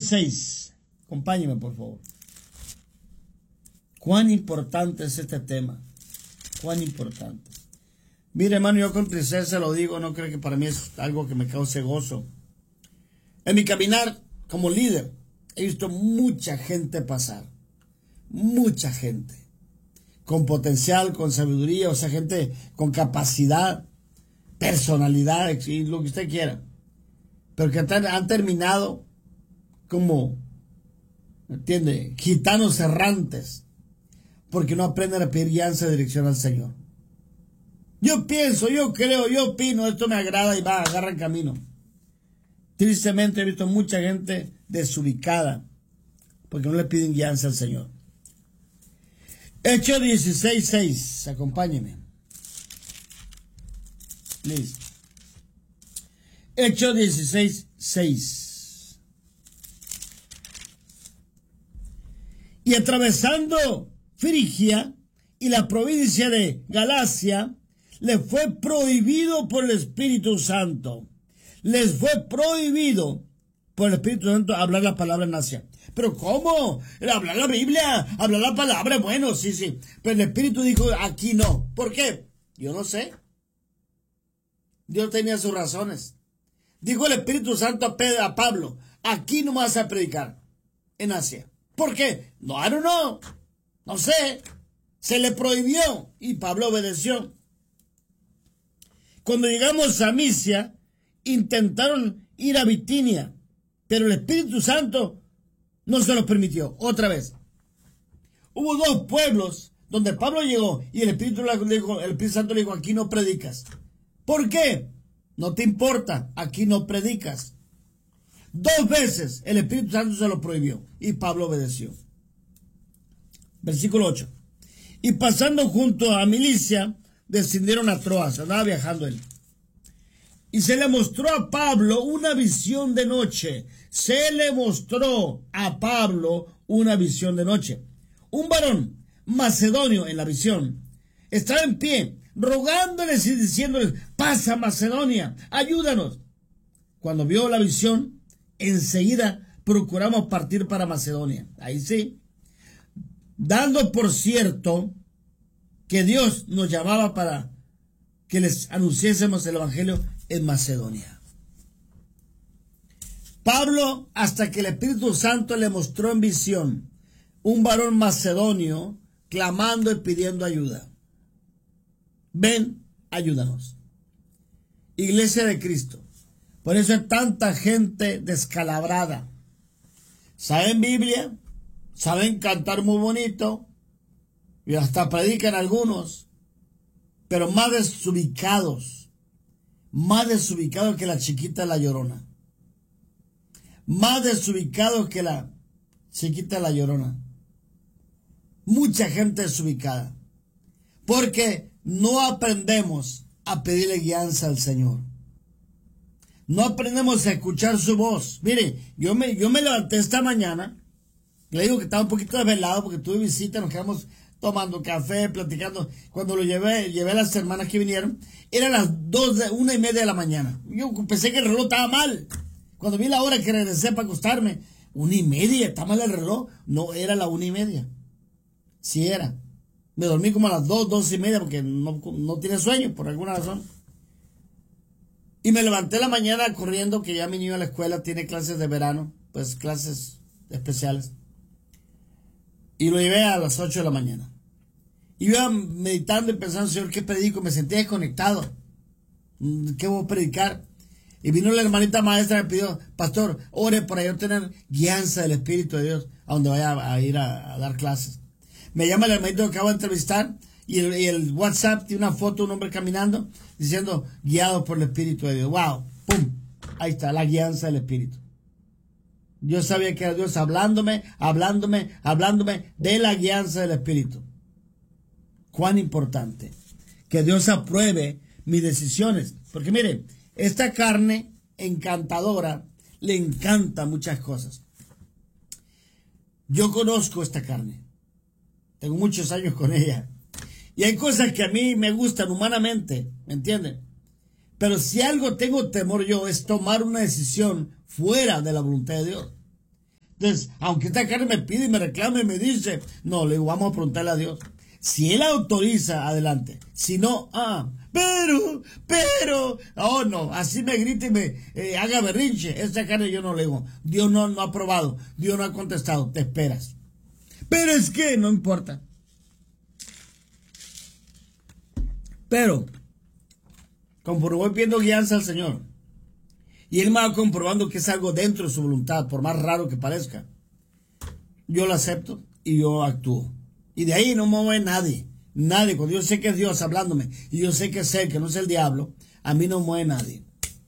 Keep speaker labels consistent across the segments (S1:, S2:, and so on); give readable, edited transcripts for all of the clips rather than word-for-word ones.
S1: 16:6. Acompáñeme, por favor. Cuán importante es este tema. Cuán importante. Mire, hermano, yo con tristeza lo digo, no creo que para mí es algo que me cause gozo. En mi caminar como líder, he visto mucha gente pasar. Mucha gente. Con potencial, con sabiduría, o sea, gente con capacidad, personalidad, y lo que usted quiera. Pero que han terminado como, ¿me entiende?, gitanos errantes, porque no aprenden a pedir guianza y dirección al Señor. Yo pienso, yo creo, yo opino, esto me agrada y va, agarra el camino. Tristemente he visto mucha gente desubicada, porque no le piden guianza al Señor. Hechos 16:6, acompáñeme. Listo. Hechos 16:6. Y atravesando Frigia y la provincia de Galacia, les fue prohibido por el Espíritu Santo. Les fue prohibido por el Espíritu Santo hablar la palabra en Asia. ¿Pero cómo? Hablar la Biblia, hablar la palabra, bueno, sí. Pero el Espíritu dijo, aquí no. ¿Por qué? Yo no sé. Dios tenía sus razones. Dijo el Espíritu Santo a Pablo, aquí no vas a predicar en Asia. ¿Por qué? No, I don't know. No sé. Se le prohibió y Pablo obedeció. Cuando llegamos a Misia, intentaron ir a Bitinia, pero el Espíritu Santo no se los permitió. Otra vez. Hubo dos pueblos donde Pablo llegó y el Espíritu Santo le dijo, aquí no predicas. ¿Por qué? No te importa, aquí no predicas. Dos veces el Espíritu Santo se lo prohibió y Pablo obedeció. Versículo 8. Y pasando junto a Milicia, descendieron a Troas, andaba viajando él. Y se le mostró a Pablo una visión de noche. Se le mostró a Pablo una visión de noche. Un varón macedonio en la visión estaba en pie, rogándoles y diciéndoles, pasa Macedonia, ayúdanos. Cuando vio la visión, enseguida procuramos partir para Macedonia. Ahí sí. Dando por cierto que Dios nos llamaba para que les anunciásemos el Evangelio en Macedonia. Pablo, hasta que el Espíritu Santo le mostró en visión un varón macedonio clamando y pidiendo ayuda. Ven, ayúdanos. Iglesia de Cristo. Por eso hay tanta gente descalabrada. ¿Saben Biblia? ¿Saben cantar muy bonito? Y hasta predican algunos. Pero más desubicados que la chiquita La Llorona. Más desubicados que la chiquita La Llorona. Mucha gente desubicada. Porque no aprendemos a pedirle guianza al Señor. No aprendemos a escuchar su voz. Mire, yo me levanté esta mañana. Le digo que estaba un poquito desvelado porque tuve visita, nos quedamos tomando café, platicando. Cuando lo llevé a las hermanas que vinieron, eran las 1:30 de la mañana. Yo pensé que el reloj estaba mal. Cuando vi la hora que regresé para acostarme, 1:30, ¿está mal el reloj? No, era la 1:30. Sí era. Me dormí como a las 2:30 porque no tiene sueño por alguna razón. Y me levanté la mañana corriendo, que ya mi niño a la escuela tiene clases de verano, pues clases especiales. Y lo llevé a las 8 de la mañana. Y iba meditando y pensando, Señor, ¿qué predico? Me sentía desconectado. ¿Qué voy a predicar? Y vino la hermanita maestra y me pidió, pastor, ore para yo tener guianza del Espíritu de Dios a donde vaya a ir a dar clases. Me llama el hermanito que acabo de entrevistar y el WhatsApp tiene una foto de un hombre caminando diciendo, guiado por el Espíritu de Dios. ¡Wow! ¡Pum! Ahí está, la guianza del Espíritu. Yo sabía que era Dios hablándome de la guianza del Espíritu. Cuán importante que Dios apruebe mis decisiones. Porque miren, esta carne encantadora le encanta muchas cosas. Yo conozco esta carne. Tengo muchos años con ella. Y hay cosas que a mí me gustan humanamente, ¿me entienden? Pero si algo tengo temor yo es tomar una decisión fuera de la voluntad de Dios. Entonces, aunque esta carne me pide y me reclama y me dice, no, le digo, vamos a preguntarle a Dios. Si Él autoriza, adelante. Si no, oh no, así me grite y me haga berrinche. Esta carne yo no le digo. Dios no ha aprobado, Dios no ha contestado, te esperas. Pero es que no importa. Pero, conforme voy pidiendo guianza al Señor, y Él me va comprobando que es algo dentro de su voluntad, por más raro que parezca, yo lo acepto y yo actúo. Y de ahí no me mueve nadie. Nadie. Cuando yo sé que es Dios hablándome y yo sé que es Él, que no es el diablo, a mí no me mueve nadie.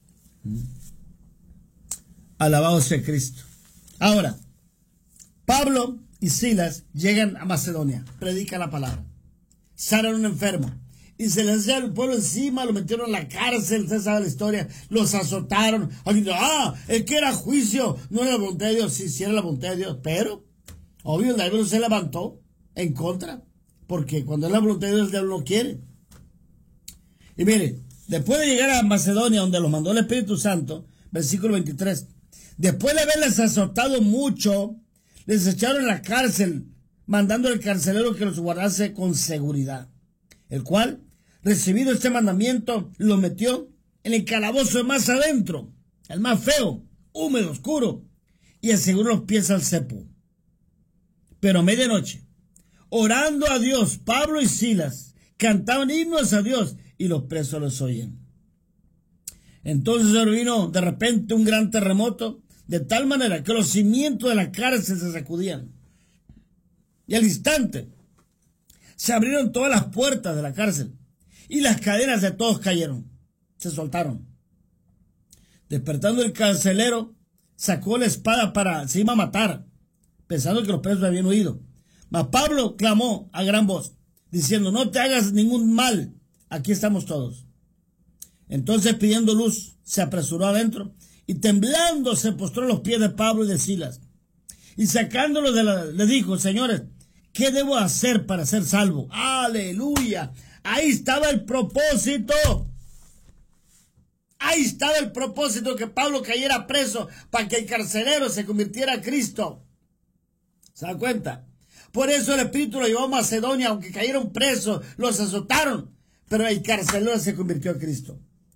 S1: Alabado sea Cristo. Ahora, Pablo y Silas llegan a Macedonia, predican la palabra, sanan a un enfermo y se les echa el pueblo encima, lo metieron en la cárcel, usted sabe la historia, los azotaron. Alguien dice, es que era juicio, no era la voluntad de Dios. Sí, era la voluntad de Dios, pero obvio el diablo se levantó en contra, porque cuando es la voluntad de Dios el diablo no quiere. Y mire, después de llegar a Macedonia, donde los mandó el Espíritu Santo, versículo 23, después de haberles azotado mucho, les echaron en la cárcel, mandando al carcelero que los guardase con seguridad, el cual, recibido este mandamiento, lo metió en el calabozo de más adentro, el más feo, húmedo, oscuro, y aseguró los pies al cepo. Pero a medianoche, orando a Dios, Pablo y Silas cantaban himnos a Dios y los presos los oían. Entonces vino de repente un gran terremoto, de tal manera que los cimientos de la cárcel se sacudían. Y al instante se abrieron todas las puertas de la cárcel y las cadenas de todos cayeron, se soltaron. Despertando el carcelero, sacó la espada se iba a matar, pensando que los presos habían huido. Mas Pablo clamó a gran voz, diciendo, no te hagas ningún mal, aquí estamos todos. Entonces, pidiendo luz, se apresuró adentro y temblando se postró a los pies de Pablo y de Silas. Y sacándolos le dijo, señores, ¿qué debo hacer para ser salvo? ¡Aleluya! Ahí estaba el propósito. Ahí estaba el propósito, que Pablo cayera preso para que el carcelero se convirtiera a Cristo. ¿Se dan cuenta? Por eso el Espíritu lo llevó a Macedonia, aunque cayeron presos, los azotaron, pero el carcelero se convirtió a Cristo.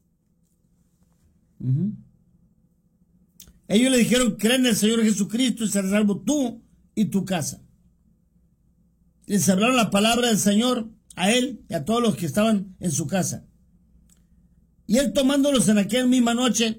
S1: Ellos le dijeron, cree en el Señor Jesucristo y serás salvo tú y tu casa. Les hablaron la palabra del Señor a él y a todos los que estaban en su casa. Y él, tomándolos en aquella misma noche,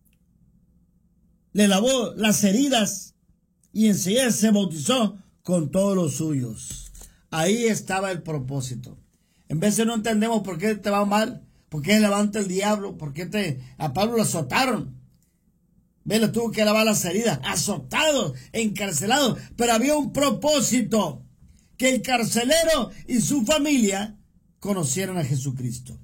S1: le lavó las heridas y enseguida se bautizó con todos los suyos. Ahí estaba el propósito. En vez de no entendemos por qué te va mal, por qué levanta el diablo, por qué a Pablo lo azotaron. Ve, le tuvo que lavar las heridas, azotado, encarcelado, pero había un propósito, que el carcelero y su familia conocieran a Jesucristo.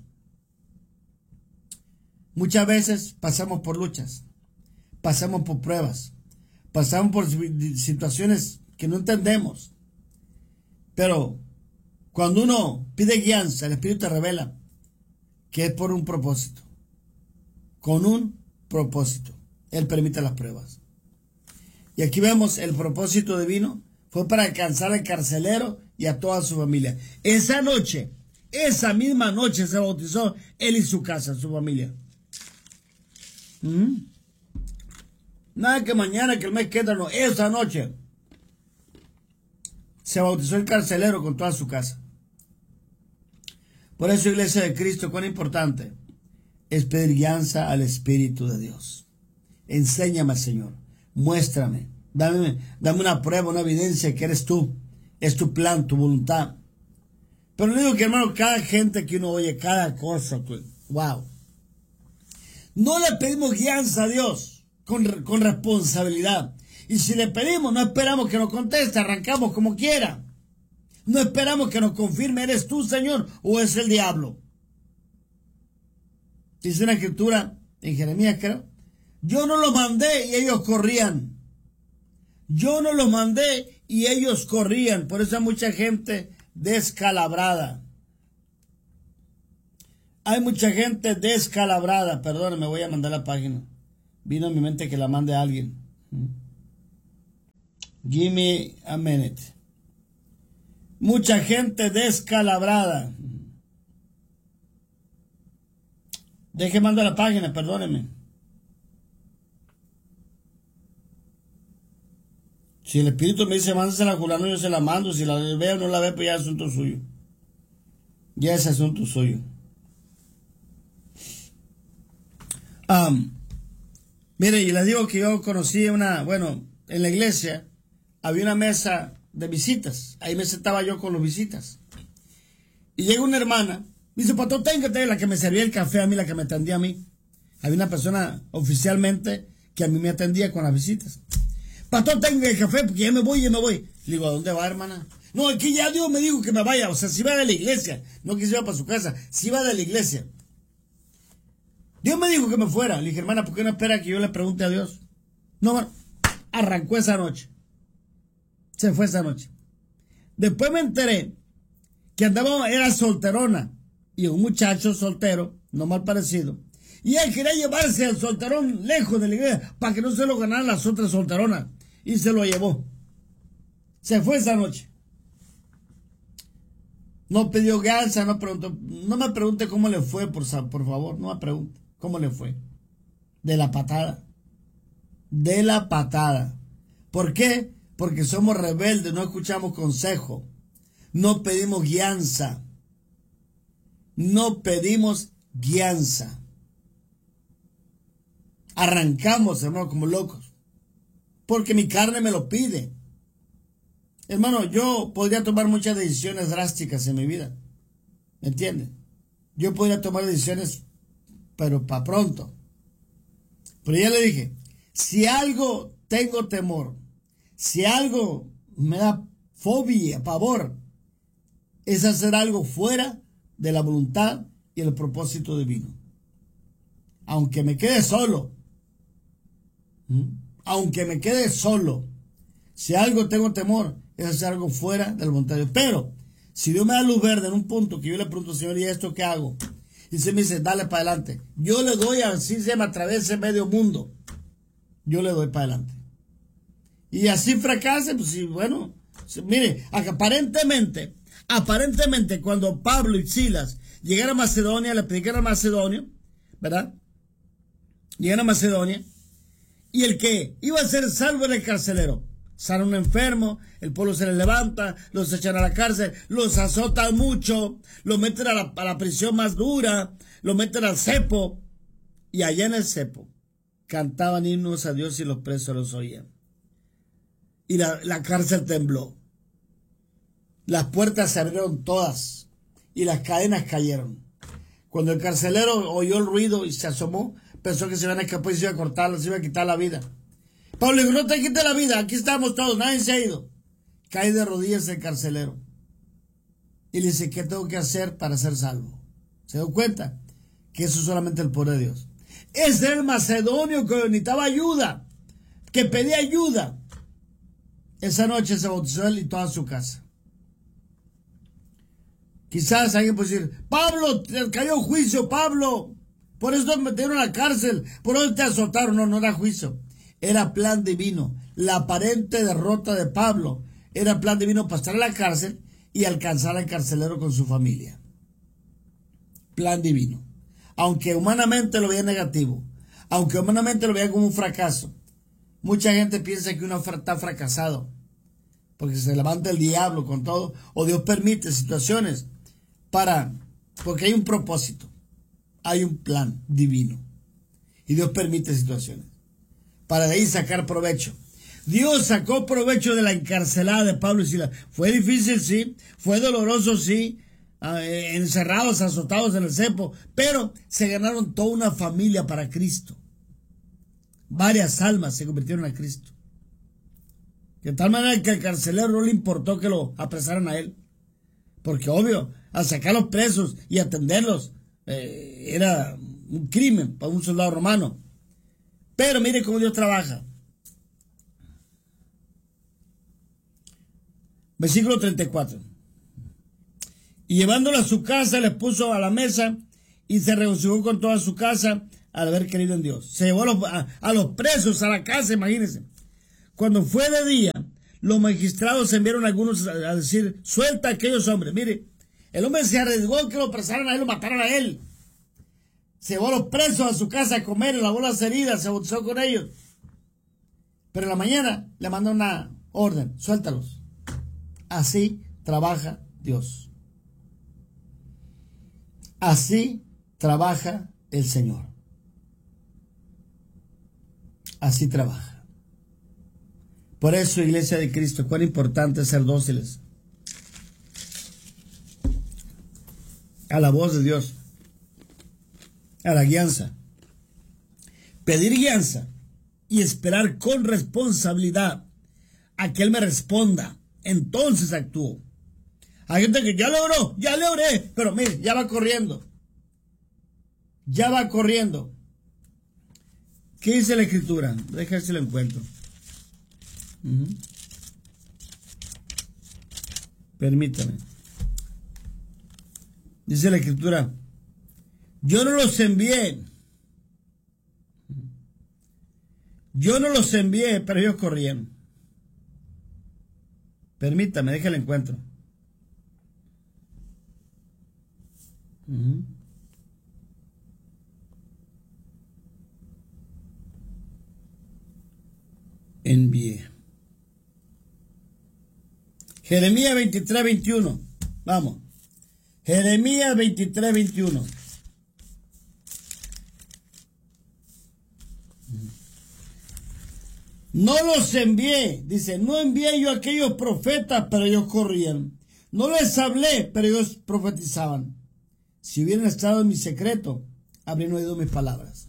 S1: Muchas veces pasamos por luchas, pasamos por pruebas, pasamos por situaciones que no entendemos, pero cuando uno pide guianza, el Espíritu te revela que es por un propósito, con un propósito. Él permite las pruebas. Y aquí vemos el propósito divino fue para alcanzar al carcelero y a toda su familia. Esa noche, esa misma noche se bautizó él y su casa, su familia. Nada que mañana, que el mes que entra, no. Esa noche se bautizó el carcelero con toda su casa. Por eso, Iglesia de Cristo, cuán importante es pedir guianza al Espíritu de Dios. Enséñame, Señor, muéstrame, dame una prueba, una evidencia que eres tú, es tu plan, tu voluntad. Pero le digo que, hermano, cada gente que uno oye, cada cosa, wow. No le pedimos guianza a Dios con responsabilidad. Y si le pedimos, no esperamos que nos conteste, arrancamos como quiera. No esperamos que nos confirme, ¿eres tú, Señor, o es el diablo? Dice una escritura en Jeremías, creo. Yo no los mandé y ellos corrían. Yo no los mandé y ellos corrían. Por eso hay mucha gente descalabrada. Hay mucha gente descalabrada. Perdón, me voy a mandar la página. Vino a mi mente que la mande a alguien. Give me a minute. Mucha gente descalabrada. Deje mando la página, perdónenme. Si el Espíritu me dice, mándasela a fulano, yo se la mando. Si la veo o no la veo, pues ya es asunto suyo. Ya es asunto suyo. Mire, y les digo que yo conocí en la iglesia había una mesa de visitas. Ahí me sentaba yo con los visitas. Y llega una hermana, me dice, pastor, téngate, la que me servía el café a mí, la que me atendía a mí. Había una persona oficialmente que a mí me atendía con las visitas. Pastor, tenga el café porque ya me voy. Le digo, ¿a dónde va, hermana? No, aquí ya Dios me dijo que me vaya. O sea, si va de la iglesia. No que se iba para su casa. Si va de la iglesia. Dios me dijo que me fuera. Le dije, hermana, ¿por qué no espera que yo le pregunte a Dios? No, bueno, arrancó esa noche. Se fue esa noche. Después me enteré que era solterona. Y un muchacho soltero, no mal parecido. Y él quería llevarse al solterón lejos de la iglesia para que no se lo ganaran las otras solteronas. Y se lo llevó. Se fue esa noche. No pidió ganza, no preguntó. No me pregunte cómo le fue, por favor. No me pregunte cómo le fue. De la patada. De la patada. ¿Por qué? Porque somos rebeldes, no escuchamos consejo. No pedimos guianza. No pedimos guianza. Arrancamos, hermano, como locos. Porque mi carne me lo pide. Hermano, yo podría tomar muchas decisiones drásticas en mi vida. ¿Me entiende? Yo podría tomar decisiones, pero para pronto. Pero ya le dije, si algo tengo temor, si algo me da fobia, pavor, es hacer algo fuera de la voluntad y el propósito divino. Aunque me quede solo. Aunque me quede solo. Si algo tengo temor, es hacer algo fuera del voluntad de Dios. Pero, si Dios me da luz verde en un punto que yo le pregunto, Señor, ¿y esto qué hago? Y se me dice, dale para adelante. Yo le doy, así se me atraviese medio mundo. Yo le doy para adelante. Y así fracase, pues sí, bueno. Mire, aparentemente, cuando Pablo y Silas llegaron a Macedonia, le predicaron a Macedonia, ¿verdad? Llegaron a Macedonia. Y el que iba a ser salvo era el carcelero. Sana un enfermo, el pueblo se les levanta, los echan a la cárcel, los azotan mucho, los meten a la prisión más dura, los meten al cepo. Y allá en el cepo cantaban himnos a Dios y los presos los oían. Y la cárcel tembló. Las puertas se abrieron todas y las cadenas cayeron. Cuando el carcelero oyó el ruido y se asomó, pensó que se iban a escapar y se iba a cortar, se iba a quitar la vida. Pablo dijo, no te quites la vida, aquí estamos todos, nadie se ha ido. Cae de rodillas el carcelero. Y le dice, ¿qué tengo que hacer para ser salvo? ¿Se dio cuenta? Que eso es solamente el poder de Dios. Ese era el macedonio que necesitaba ayuda, que pedía ayuda. Esa noche se bautizó él y toda su casa. Quizás alguien puede decir, Pablo, te cayó juicio, Pablo. Por eso te metieron a la cárcel, por eso te azotaron. No era juicio. Era plan divino. La aparente derrota de Pablo era plan divino para estar en la cárcel y alcanzar al carcelero con su familia. Plan divino. Aunque humanamente lo veía negativo, aunque humanamente lo veía como un fracaso, mucha gente piensa que uno está fracasado porque se levanta el diablo con todo, o Dios permite situaciones porque hay un propósito, hay un plan divino y Dios permite situaciones para de ahí sacar provecho. Dios sacó provecho de la encarcelada de Pablo y Silas. Fue difícil, sí, fue doloroso, sí, encerrados, azotados en el cepo, pero se ganaron toda una familia para Cristo. Varias almas se convirtieron a Cristo. De tal manera que al carcelero no le importó que lo apresaran a él. Porque obvio, al sacarlos presos y atenderlos, era un crimen para un soldado romano. Pero mire cómo Dios trabaja. Versículo 34. Y llevándolo a su casa, le puso a la mesa y se regocijó con toda su casa al haber creído en Dios. Se llevó a los presos a la casa, imagínense. Cuando fue de día, los magistrados enviaron a algunos a decir, suelta a aquellos hombres. Mire, el hombre se arriesgó que lo apresaran a él, lo mataran a él. Se llevó a los presos a su casa a comer, lavó las heridas, se bautizó con ellos. Pero en la mañana le manda una orden, suéltalos. Así trabaja Dios. Así trabaja el Señor. Así trabaja. Por eso, Iglesia de Cristo, cuán importante es ser dóciles a la voz de Dios, a la guianza. Pedir guianza y esperar con responsabilidad a que Él me responda. Entonces actúo. Hay gente que ya logró, ya le oré, pero mire, ya va corriendo. Ya va corriendo. ¿Qué dice la Escritura? Déjame ver si lo encuentro. Permítame. Dice la Escritura, yo no los envié. Yo no los envié, pero ellos corrieron. Permítame, déjale encuentro. Envié. Jeremías 23, 21. Vamos. Jeremías 23, 21. No los envié, dice, no envié yo a aquellos profetas, pero ellos corrían. No les hablé, pero ellos profetizaban. Si hubieran estado en mi secreto, habrían oído mis palabras.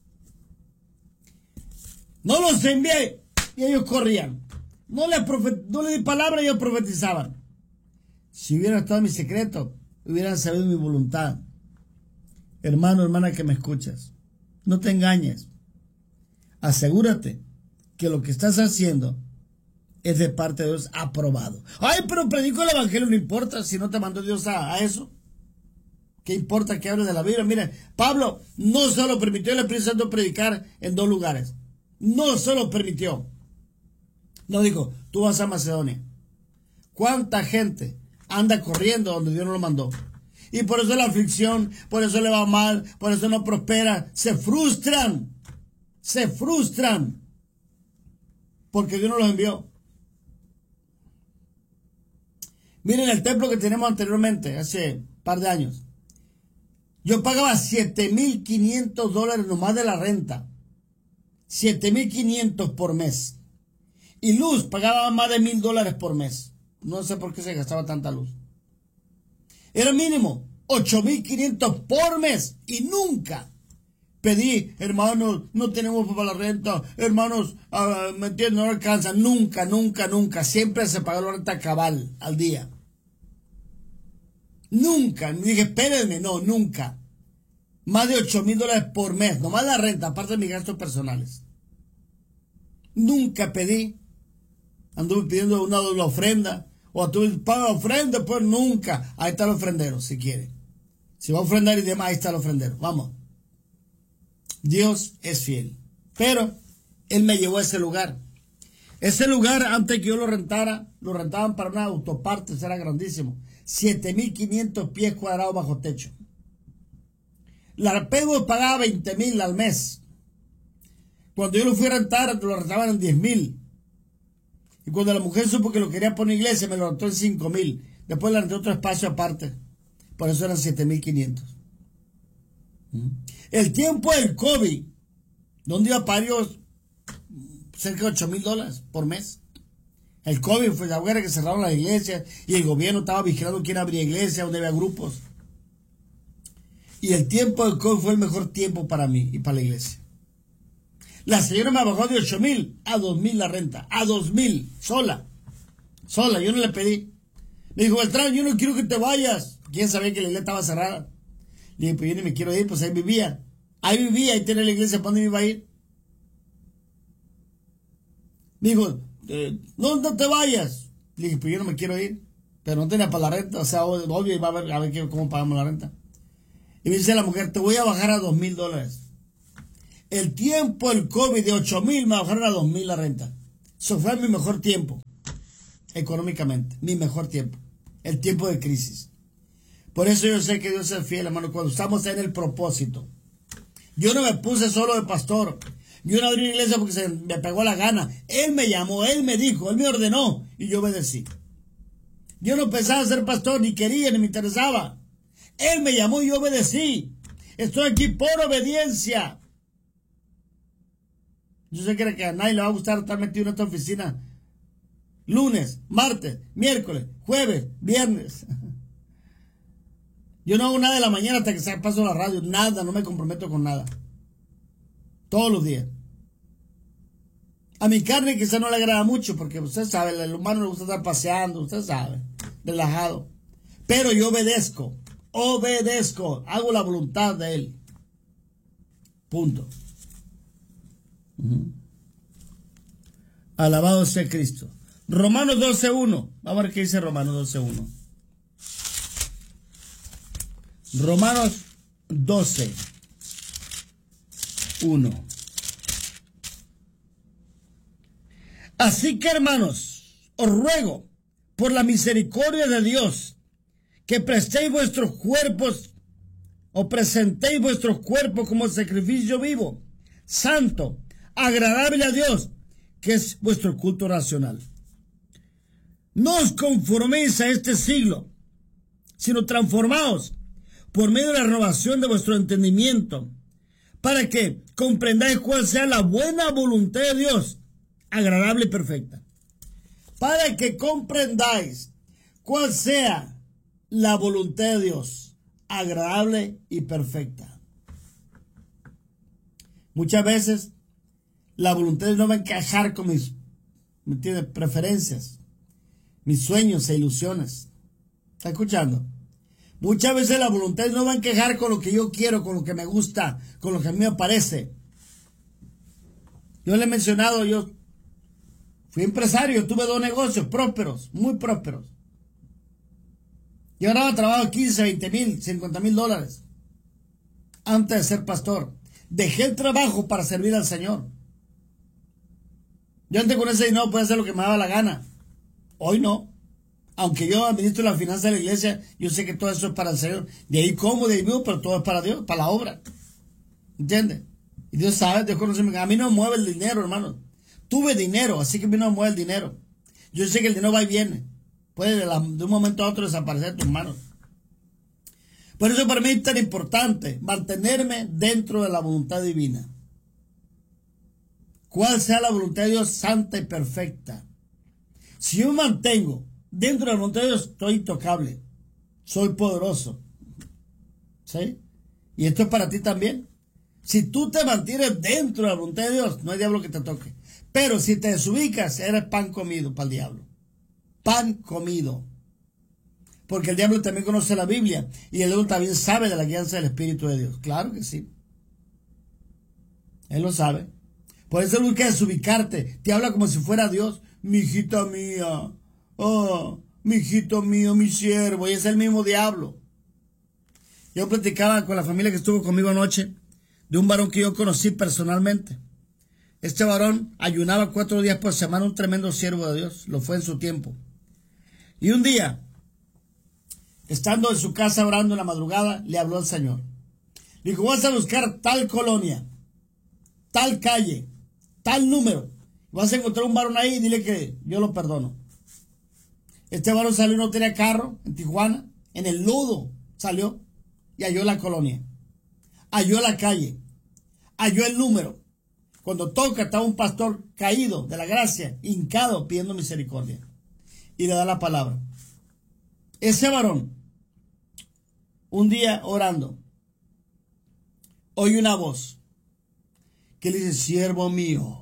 S1: No los envié y ellos corrían. No les di palabra y ellos profetizaban. Si hubieran estado en mi secreto, hubieran sabido mi voluntad. Hermano, hermana que me escuchas, no te engañes. Asegúrate que lo que estás haciendo es de parte de Dios aprobado. Ay, pero predico el evangelio, no importa si no te mandó Dios a eso. ¿Qué importa que hable de la Biblia? Miren, Pablo no se lo permitió el Espíritu Santo predicar en 2 lugares. No se lo permitió. No dijo, tú vas a Macedonia. ¿Cuánta gente anda corriendo donde Dios no lo mandó? Y por eso la aflicción, por eso le va mal, por eso no prospera. Se frustran. Se frustran. Porque Dios no los envió. Miren el templo que tenemos anteriormente, hace un par de años. Yo pagaba $7,500 nomás de la renta. $7,500 por mes. Y luz, pagaba más de $1,000 por mes. No sé por qué se gastaba tanta luz. Era mínimo $8,500 por mes. Y nunca pedí, hermanos, no tenemos para la renta. Hermanos, me entienden, no alcanza. Nunca, nunca, nunca. Siempre se pagó la renta cabal al día. Nunca. Me dije, espérenme, no, nunca. Más de $8,000 por mes. Nomás la renta, aparte de mis gastos personales. Nunca pedí. Anduve pidiendo una doble ofrenda. O tú paga ofrenda, pues nunca. Ahí está el ofrendero, si quiere. Si va a ofrendar y demás, ahí está el ofrendero. Vamos. Dios es fiel. Pero Él me llevó a ese lugar. Ese lugar, antes que yo lo rentara, lo rentaban para una autoparte, era grandísimo. 7,500 pies cuadrados bajo techo. La Pego pagaba 20,000 al mes. Cuando yo lo fui a rentar, lo rentaban en 10,000. Y cuando la mujer supo que lo quería poner iglesia, me lo rentó en 5,000. Después le renté otro espacio aparte. Por eso eran 7,500. El tiempo del COVID, donde iba a pagar cerca de $8,000 por mes. El COVID fue la guerra que cerraron las iglesias y el gobierno estaba vigilando quién abría iglesias, donde había grupos. Y el tiempo del COVID fue el mejor tiempo para mí y para la iglesia. La señora me bajó de 8,000 a 2,000 la renta. A 2,000, sola. Sola, yo no le pedí. Me dijo, Beltrán, yo no quiero que te vayas. ¿Quién sabía que la iglesia estaba cerrada? Le dije, pues yo ni me quiero ir, pues ahí vivía. Ahí tenía la iglesia, ¿para dónde me iba a ir? Me dijo, no te vayas. Le dije, pues yo no me quiero ir. Pero no tenía para la renta, o sea, obvio, iba a ver cómo pagamos la renta. Y me dice la mujer, te voy a bajar a $2,000. El tiempo, el COVID de 8,000 me bajaron a 2,000 la renta. Eso fue mi mejor tiempo. económicamente, mi mejor tiempo, el tiempo de crisis. Por eso yo sé que Dios es fiel, hermano, cuando estamos en el propósito. Yo no me puse solo de pastor. Yo no abrí una iglesia porque se me pegó la gana. Él me llamó, Él me dijo, Él me ordenó y yo obedecí. Yo no pensaba ser pastor, ni quería, ni me interesaba. Él me llamó y yo obedecí. Estoy aquí por obediencia. Yo sé que a nadie le va a gustar estar metido en esta oficina lunes, martes, miércoles, jueves, viernes. Yo no hago nada de la mañana hasta que se paso la radio. Nada, no me comprometo con nada. Todos los días. A mi carne quizá no le agrada mucho porque usted sabe, el humano le gusta estar paseando, usted sabe, relajado. Pero yo obedezco, hago la voluntad de Él. Punto. Alabado sea Cristo. Romanos 12:1. Vamos a ver qué dice Romanos 12:1. Romanos 12:1. Así que, hermanos, os ruego por la misericordia de Dios que presentéis vuestros cuerpos como sacrificio vivo, santo, agradable a Dios, que es vuestro culto racional. No os conforméis a este siglo, sino transformaos por medio de la renovación de vuestro entendimiento, para que comprendáis cuál sea la buena voluntad de Dios, agradable y perfecta. Para que comprendáis cuál sea la voluntad de Dios, agradable y perfecta. Muchas veces la voluntad de Dios no va a encajar con mis preferencias, mis sueños e ilusiones. ¿Está escuchando? Muchas veces la voluntad no va a encajar con lo que yo quiero, con lo que me gusta, con lo que a mí me parece. Yo le he mencionado, yo fui empresario, tuve 2 negocios prósperos, muy prósperos. Yo ganaba trabajo 15, 20 mil, 50 mil dólares antes de ser pastor. Dejé el trabajo para servir al Señor. Yo antes con ese dinero podía hacer lo que me daba la gana. Hoy no. Aunque yo administro la finanza de la iglesia, yo sé que todo eso es para el Señor. De ahí como, de ahí vivo, pero todo es para Dios, para la obra. ¿Entiendes? Y Dios sabe, Dios conoce. A mí no me mueve el dinero, hermano. Tuve dinero, así que a mí no me mueve el dinero. Yo sé que el dinero va y viene. Puede de un momento a otro desaparecer de tus manos. Por eso para mí es tan importante mantenerme dentro de la voluntad divina. ¿Cuál sea la voluntad de Dios santa y perfecta? Si yo me mantengo dentro de la voluntad de Dios, estoy intocable. Soy poderoso. ¿Sí? Y esto es para ti también. Si tú te mantienes dentro de la voluntad de Dios, no hay diablo que te toque. Pero si te desubicas, eres pan comido para el diablo. Pan comido. Porque el diablo también conoce la Biblia. Y el diablo también sabe de la guianza del Espíritu de Dios. Claro que sí. Él lo sabe. Por eso él busca desubicarte. Te habla como si fuera Dios. Mi hijita mía. Oh, mi hijito mío, mi siervo. Y es el mismo diablo. Yo platicaba con la familia que estuvo conmigo anoche de un varón que yo conocí personalmente. Este varón ayunaba 4 días por semana, un tremendo siervo de Dios. Lo fue en su tiempo. Y un día, estando en su casa orando en la madrugada, le habló al Señor. Le dijo, vas a buscar tal colonia, tal calle, tal número. Vas a encontrar un varón ahí y dile que yo lo perdono. Este varón salió, no tenía carro en Tijuana, en el lodo salió y halló la colonia. Halló la calle, halló el número. Cuando toca estaba un pastor caído de la gracia, hincado, pidiendo misericordia. Y le da la palabra. Ese varón, un día orando, oye una voz que le dice, siervo mío.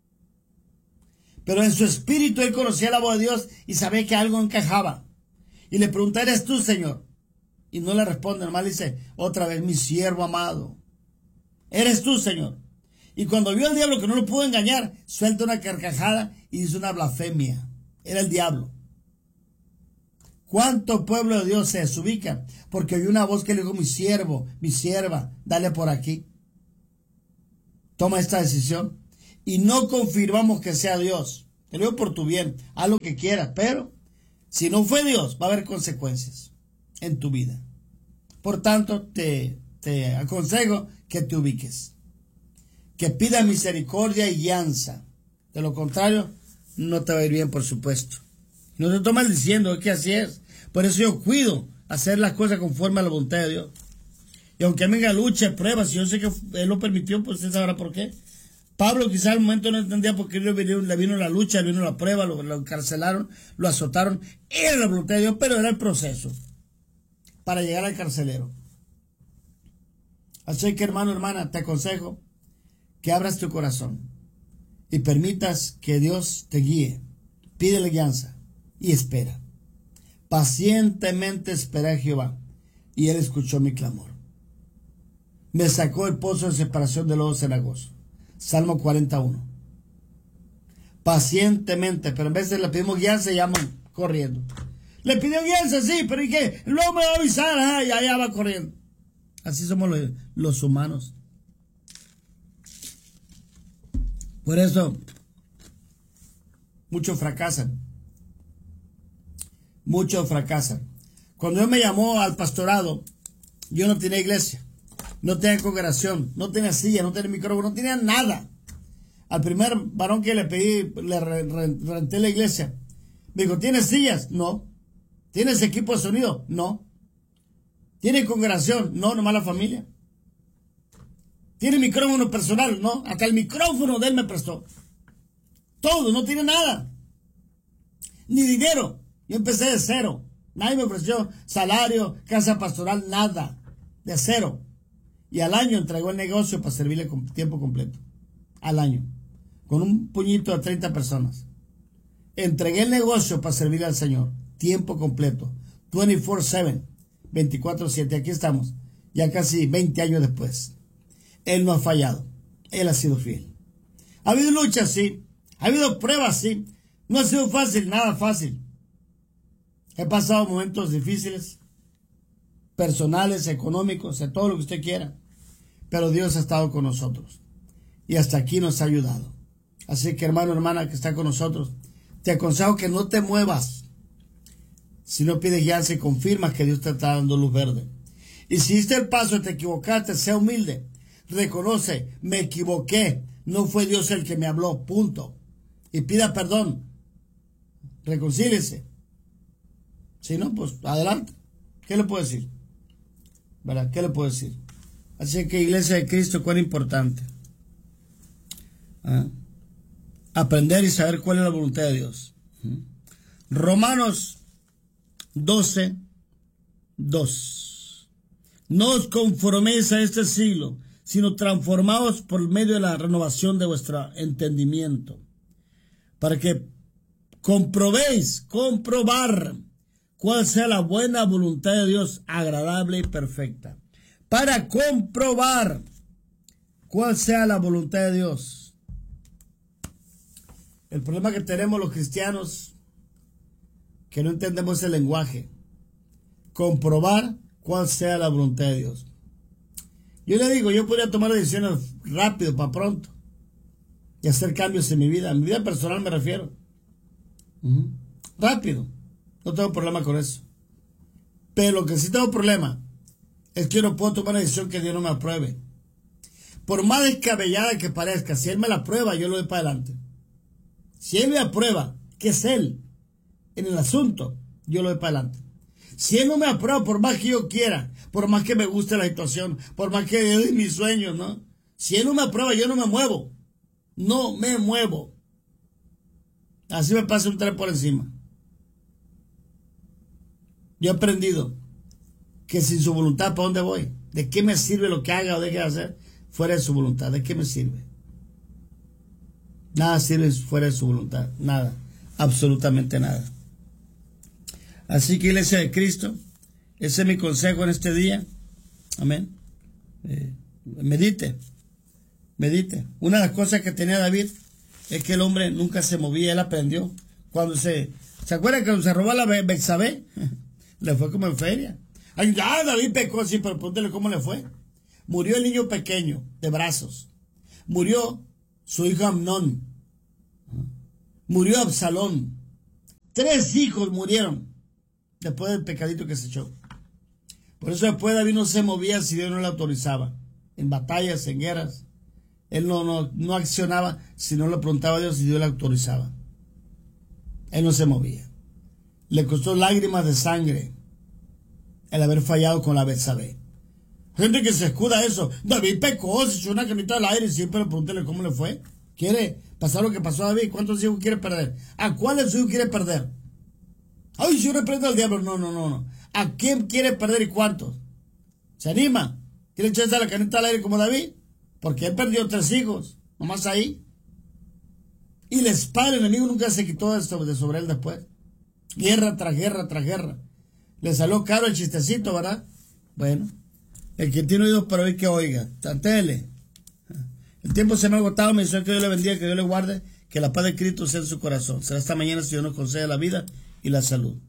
S1: Pero en su espíritu él conocía la voz de Dios y sabía que algo encajaba. Y le pregunta, ¿eres tú, Señor? Y no le responde, nomás le dice, otra vez, mi siervo amado. ¿Eres tú, Señor? Y cuando vio al diablo que no lo pudo engañar, suelta una carcajada y dice una blasfemia. Era el diablo. ¿Cuánto pueblo de Dios se desubica? Porque oyó una voz que le dijo, mi siervo, mi sierva, dale por aquí. Toma esta decisión. Y no confirmamos que sea Dios. Te lo digo por tu bien. Haz lo que quieras, pero si no fue Dios, va a haber consecuencias en tu vida. Por tanto, te aconsejo que te ubiques, que pidas misericordia y guianza. De lo contrario, no te va a ir bien, por supuesto. No te estoy maldiciendo, es que así es. Por eso yo cuido hacer las cosas conforme a la voluntad de Dios. Y aunque venga lucha, pruebas, si yo sé que Él lo permitió, pues usted sabrá por qué. Pablo quizás al momento no entendía por qué le vino la lucha, le vino la prueba, lo encarcelaron, lo azotaron. Era la voluntad de Dios, pero era el proceso para llegar al carcelero. Así que, hermano, hermana, te aconsejo que abras tu corazón y permitas que Dios te guíe. Pídele guianza y espera. Pacientemente esperé a Jehová, y Él escuchó mi clamor. Me sacó del pozo de separación de lodo cenagoso. Salmo 41. Pacientemente, pero en vez de le pedimos guianza, llaman corriendo. Le pidió guianza, sí, pero ¿y qué? Luego me va a avisar, y allá va corriendo. Así somos los humanos. Por eso, muchos fracasan. Muchos fracasan. Cuando Dios me llamó al pastorado, yo no tenía iglesia, no tenía congregación, no tenía silla, no tenía micrófono, no tenía nada. Al primer varón que le pedí, le renté la iglesia. Me dijo, ¿tienes sillas? No. ¿Tienes equipo de sonido? No. ¿Tienes congregación? No, nomás la familia. ¿Tiene micrófono personal? No, hasta el micrófono de él me prestó. Todo, no tiene nada. Ni dinero. Yo empecé de cero. Nadie me ofreció salario, casa pastoral, nada. De cero. Y al año entregó el negocio para servirle con tiempo completo. Al año. Con un puñito de 30 personas. Entregué el negocio para servirle al Señor. Tiempo completo. 24/7. 24/7. Aquí estamos. Ya casi 20 años después. Él no ha fallado. Él ha sido fiel. Ha habido luchas, sí. Ha habido pruebas, sí. No ha sido fácil, nada fácil. He pasado momentos difíciles, personales, económicos, de todo lo que usted quiera. Pero Dios ha estado con nosotros. Y hasta aquí nos ha ayudado. Así que, hermano, hermana que está con nosotros, te aconsejo que no te muevas. Si no pides guianza y confirmas que Dios te está dando luz verde. Y si diste el paso y te equivocaste, sea humilde. Reconoce, me equivoqué. No fue Dios el que me habló, punto. Y pida perdón. Reconcíliese. Si no, pues adelante. ¿Qué le puedo decir? ¿Verdad? ¿Qué le puedo decir? Así que, Iglesia de Cristo, cuán importante. Aprender y saber cuál es la voluntad de Dios. Romanos 12:2. No os conforméis a este siglo, sino transformaos por medio de la renovación de vuestro entendimiento, para que comprobar cuál sea la buena voluntad de Dios, agradable y perfecta. Para comprobar cuál sea la voluntad de Dios. El problema que tenemos los cristianos, que no entendemos el lenguaje. Comprobar cuál sea la voluntad de Dios. Yo le digo, yo podría tomar decisiones rápido, para pronto, y hacer cambios en mi vida personal me refiero. Rápido, no tengo problema con eso. Pero lo que sí tengo problema es que yo no puedo tomar una decisión que Dios no me apruebe. Por más descabellada que parezca, si Él me la aprueba, yo lo doy para adelante. Si Él me aprueba, que es Él en el asunto, yo lo doy para adelante. Si Él no me aprueba, por más que yo quiera, por más que me guste la situación, por más que yo doy mis sueños, ¿no? Si Él no me aprueba, yo no me muevo. No me muevo. Así me pasa un tren por encima. Yo he aprendido que sin su voluntad, ¿para dónde voy? ¿De qué me sirve lo que haga o deje de hacer fuera de su voluntad? ¿De qué me sirve? Nada sirve fuera de su voluntad. Nada. Absolutamente nada. Así que, Iglesia de Cristo, ese es mi consejo en este día. Amén. Medite. Una de las cosas que tenía David es que el hombre nunca se movía. Él aprendió. Cuando ¿se acuerdan que cuando se robó a la Betsabé? Le fue como en feria. Ay, ya, David pecó, sí, pero pregúntele cómo le fue. Murió el niño pequeño, de brazos. Murió su hijo Amnón. Murió Absalón. 3 hijos murieron después del pecadito que se echó. Por eso después David no se movía si Dios no le autorizaba. En batallas, en guerras. Él no accionaba si no le preguntaba a Dios si Dios le autorizaba. Él no se movía. Le costó lágrimas de sangre el haber fallado con la Betsabé. Gente que se escuda eso. David pecó, se echó una camita al aire y siempre pregúntele cómo le fue. ¿Quiere pasar lo que pasó a David? ¿Cuántos hijos quiere perder? ¿A cuáles hijos quiere perder? Ay, si yo reprendo al diablo. No. ¿A quién quiere perder y cuántos? ¿Se anima? ¿Quiere echarse la canita al aire como David? Porque él perdió 3 hijos. Nomás ahí. Y la espada del enemigo nunca se quitó de sobre él después. Guerra tras guerra tras guerra. Le salió caro el chistecito, ¿verdad? Bueno. El que tiene oídos para oír, que oiga. Tantele. El tiempo se me ha agotado. Me deseo que Dios le bendiga, que Dios le guarde, que la paz de Cristo sea en su corazón. Será esta mañana si Dios nos concede la vida y la salud.